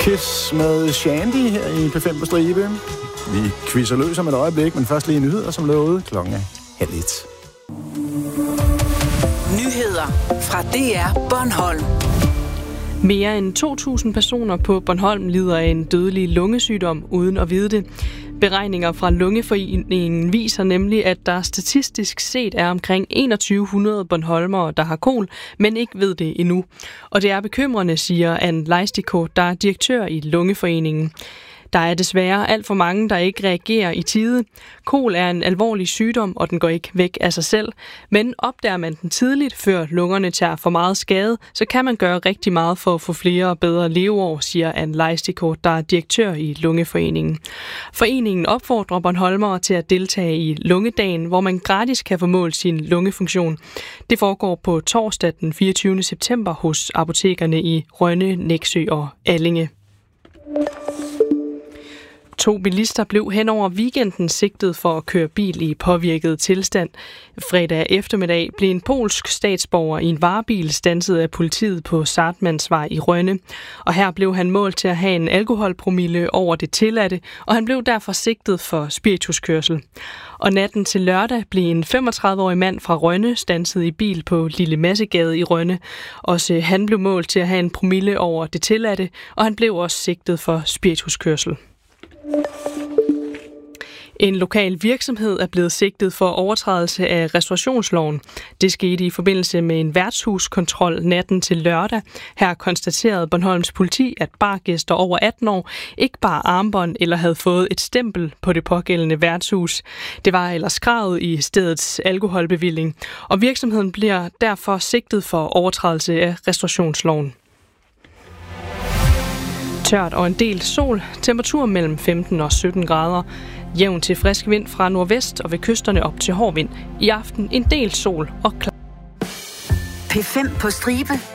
Kiss med Shandy her i P5 på stribe. Vi quizzer løs om et øjeblik, men først lige nyheder, som lovet. Klokken er 12:30. Nyheder fra DR Bornholm. Mere end 2.000 personer på Bornholm lider af en dødelig lungesygdom uden at vide det. Beregninger fra Lungeforeningen viser nemlig, at der statistisk set er omkring 2100 bornholmere, der har kol, men ikke ved det endnu. Og det er bekymrende, siger Anne Leistiko, der er direktør i Lungeforeningen. Der er desværre alt for mange, der ikke reagerer i tide. Kol er en alvorlig sygdom, og den går ikke væk af sig selv. Men opdager man den tidligt, før lungerne tager for meget skade, så kan man gøre rigtig meget for at få flere og bedre leveår, siger Anne Leistiko, der er direktør i Lungeforeningen. Foreningen opfordrer bornholmere til at deltage i Lungedagen, hvor man gratis kan få målt sin lungefunktion. Det foregår på torsdag den 24. september hos apotekerne i Rønne, Nexø og Allinge. 2 bilister blev hen over weekenden sigtet for at køre bil i påvirket tilstand. Fredag eftermiddag blev en polsk statsborger i en varebil standset af politiet på Sartmannsvej i Rønne. Og her blev han målt til at have en alkoholpromille over det tilladte, og han blev derfor sigtet for spirituskørsel. Og natten til lørdag blev en 35-årig mand fra Rønne standset i bil på Lille Massegade i Rønne. Også han blev målt til at have en promille over det tilladte, og han blev også sigtet for spirituskørsel. En lokal virksomhed er blevet sigtet for overtrædelse af restaurationsloven. Det skete i forbindelse med en værtshuskontrol natten til lørdag. Her konstaterede Bornholms politi, at bargæster over 18 år ikke bar armbånd eller havde fået et stempel på det pågældende værtshus. Det var ellers kravet i stedets alkoholbevilling, og virksomheden bliver derfor sigtet for overtrædelse af restaurationsloven. Tørt og en del sol, temperatur mellem 15 og 17 grader. Jævn til frisk vind fra nordvest og ved kysterne op til hård vind. I aften en del sol og klar. P5 på stribe.